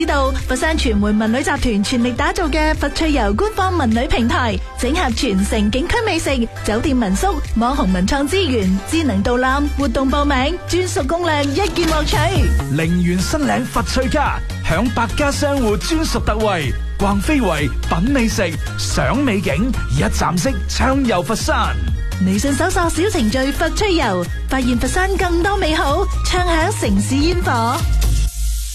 知道佛山傳媒文旅集團全力打造嘅佛趣遊官方文旅平台，整合全城景區美食、酒店民宿、網紅文創資源、智能導覽、活動報名、專屬攻略一鍵獲取。 陵園新嶺佛趣家，享百家商戶專屬特惠，逛非遺、品美食、賞美景，一站式暢遊佛山。 微信搜索小程序佛趣遊，發現佛山更多美好，暢享城市煙火。